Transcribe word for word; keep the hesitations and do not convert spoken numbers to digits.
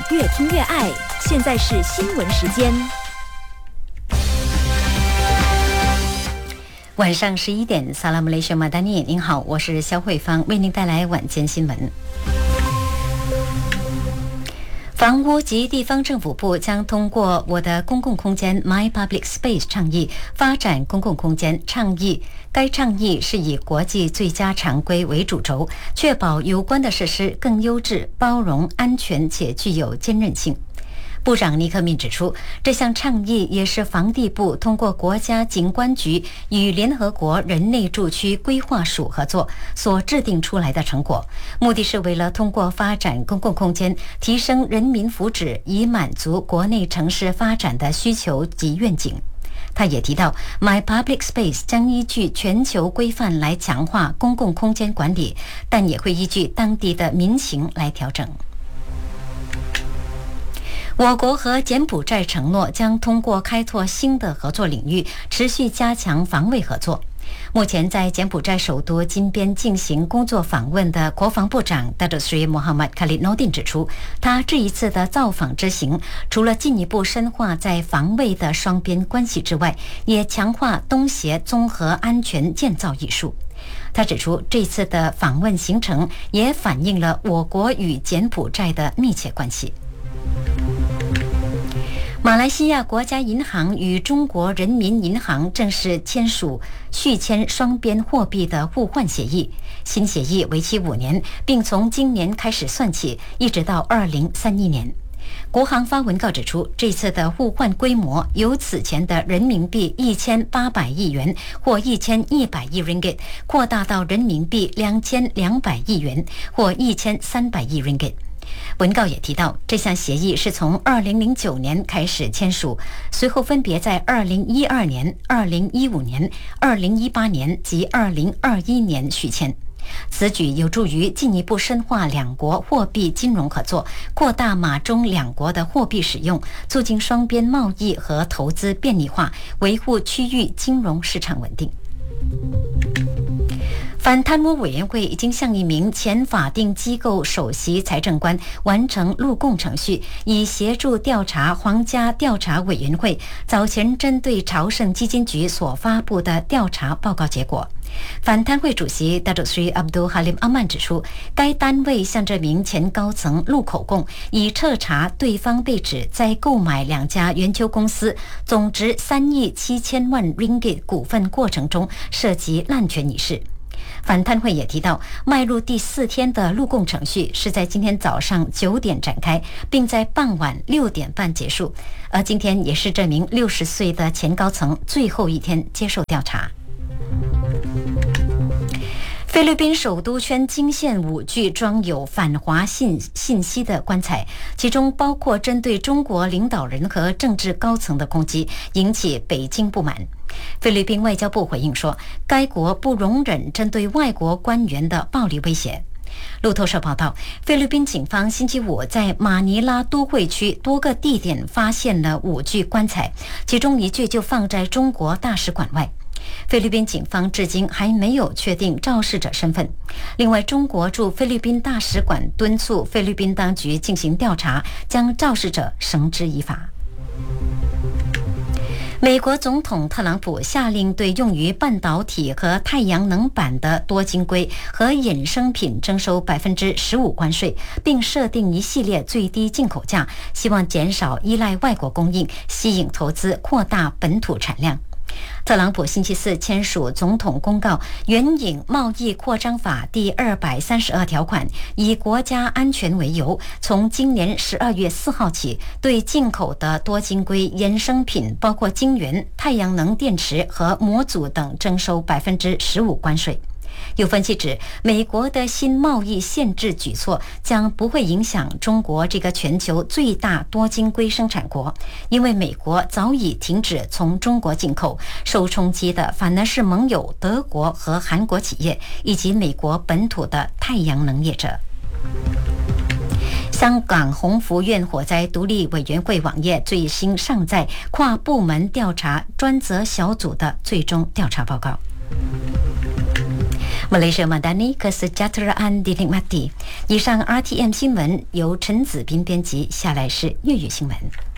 越听越爱。现在是新闻时间。 晚上十一点，萨拉姆雷什马达尼，您好，我是肖慧芳，为您带来晚间新闻。房屋及地方政府部将通过我的公共空间 My Public Space 倡议发展公共空间倡议。该倡议是以国际最佳常规为主轴，确保有关的设施更优质、包容、安全且具有坚韧性。部长尼克敏指出，这项倡议也是房地部通过国家景观局与联合国人类住区规划署合作所制定出来的成果，目的是为了通过发展公共空间，提升人民福祉，以满足国内城市发展的需求及愿景。他也提到 My Public Space 将依据全球规范来强化公共空间管理，但也会依据当地的民情来调整。我国和柬埔寨承诺将通过开拓新的合作领域，持续加强防卫合作。目前在柬埔寨首都金边进行工作访问的国防部长 Datuk Seri Muhammad Khalid Nordin 指出，他这一次的造访之行，除了进一步深化在防卫的双边关系之外，也强化东协综合安全建造艺术。他指出，这次的访问行程也反映了我国与柬埔寨的密切关系。马来西亚国家银行与中国人民银行正式签署续签双边货币的互换协议，新协议为期五年，并从今年开始算起，一直到二零三一年。国行发文告指出，这次的互换规模由此前的人民币一千八百亿元或一千一百亿 ringgit 扩大到人民币两千两百亿元或一千三百亿 ringgit。文告也提到，这项协议是从二零零九年开始签署，随后分别在二零一二年、二零一五年、二零一八年及二零二一年续签。此举有助于进一步深化两国货币金融合作，扩大马中两国的货币使用，促进双边贸易和投资便利化，维护区域金融市场稳定。反贪污委员会已经向一名前法定机构首席财政官完成录供程序，以协助调查皇家调查委员会早前针对朝圣基金局所发布的调查报告结果。反贪会主席 Datuk Seri Abdul Halim Aman 指出，该单位向这名前高层录口供，以彻查对方被指在购买两家圆球公司总值三亿七千万 ringgit 股份过程中涉及滥权一事。反贪会也提到，迈入第四天的录供程序是在今天早上九点展开，并在傍晚六点半结束。而今天也是这名六十岁的前高层最后一天接受调查。菲律宾首都圈惊现五具装有反华信信息的棺材，其中包括针对中国领导人和政治高层的攻击，引起北京不满。菲律宾外交部回应说，该国不容忍针对外国官员的暴力威胁。路透社报道，菲律宾警方星期五在马尼拉都会区多个地点发现了五具棺材，其中一具就放在中国大使馆外。菲律宾警方至今还没有确定肇事者身份。另外，中国驻菲律宾大使馆敦促菲律宾当局进行调查，将肇事者绳之以法。美国总统特朗普下令对用于半导体和太阳能板的多晶硅和衍生品征收百分之十五关税，并设定一系列最低进口价，希望减少依赖外国供应，吸引投资，扩大本土产量。特朗普星期四签署总统公告，援引贸易扩张法第二百三十二条款，以国家安全为由，从今年十二月四号起，对进口的多晶硅衍生品，包括晶圆、太阳能电池和模组等，征收百分之十五关税。有分析指，美国的新贸易限制举措将不会影响中国这个全球最大多晶硅生产国，因为美国早已停止从中国进口，受冲击的反而是盟友德国和韩国企业，以及美国本土的太阳能业者。香港鸿福苑火灾独立委员会网页最新上载跨部门调查专责小组的最终调查报告。 Malaysia Madani Kesejahteraan dinikmati。以上 R T M 新闻由陈子斌编辑，下来是粤语新闻。